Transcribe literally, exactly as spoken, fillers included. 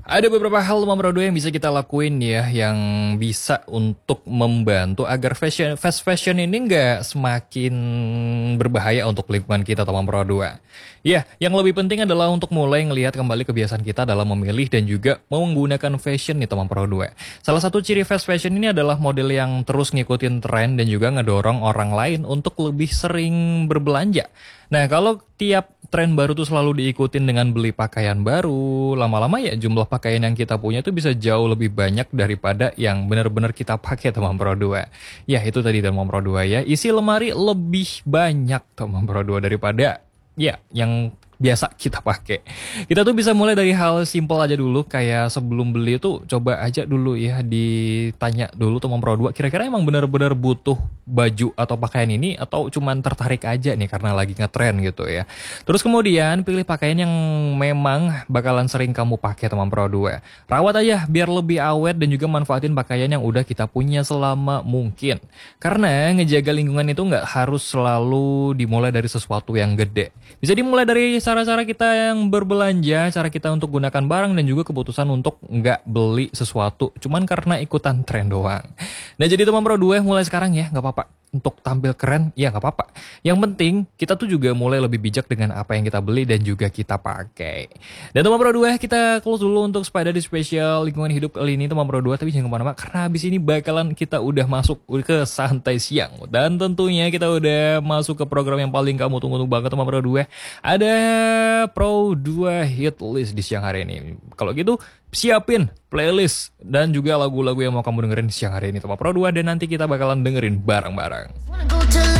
Ada beberapa hal teman Bro yang bisa kita lakuin ya, yang bisa untuk membantu agar fashion fast fashion ini nggak semakin berbahaya untuk lingkungan kita teman Bro. Ya, yang lebih penting adalah untuk mulai ngelihat kembali kebiasaan kita dalam memilih dan juga mau menggunakan fashion nih teman Bro. Salah satu ciri fast fashion ini adalah model yang terus ngikutin tren dan juga ngedorong orang lain untuk lebih sering berbelanja. Nah, kalau tiap tren baru tuh selalu diikutin dengan beli pakaian baru, lama-lama ya jumlah pakaian yang kita punya tuh bisa jauh lebih banyak daripada yang benar-benar kita pakai teman Pro dua. Ya, itu tadi teman Pro dua ya. Isi lemari lebih banyak teman Pro dua daripada ya yang biasa kita pakai. Kita tuh bisa mulai dari hal simple aja dulu, kayak sebelum beli tuh coba aja dulu ya ditanya dulu teman Pro dua kira-kira emang benar-benar butuh baju atau pakaian ini atau cuman tertarik aja nih karena lagi ngetren gitu ya. Terus kemudian pilih pakaian yang memang bakalan sering kamu pakai teman Pro dua. Rawat aja biar lebih awet dan juga manfaatin pakaian yang udah kita punya selama mungkin. Karena ngejaga lingkungan itu nggak harus selalu dimulai dari sesuatu yang gede. Bisa dimulai dari cara-cara kita yang berbelanja, cara kita untuk gunakan barang dan juga keputusan untuk nggak beli sesuatu cuman karena ikutan tren doang. Nah jadi teman Pro dua mulai sekarang ya nggak apa-apa untuk tampil keren ya nggak apa-apa. Yang penting kita tuh juga mulai lebih bijak dengan apa yang kita beli dan juga kita pakai. Dan teman Pro dua kita close dulu untuk Spider di spesial lingkungan hidup kali ini teman Pro dua, tapi jangan kemana-mana karena habis ini bakalan kita udah masuk ke santai siang dan tentunya kita udah masuk ke program yang paling kamu tunggu-tunggu banget teman Pro dua. Ada Pro dua hit list di siang hari ini. Kalau gitu siapin playlist dan juga lagu-lagu yang mau kamu dengerin di siang hari ini teman Pro dua dan nanti kita bakalan dengerin bareng-bareng.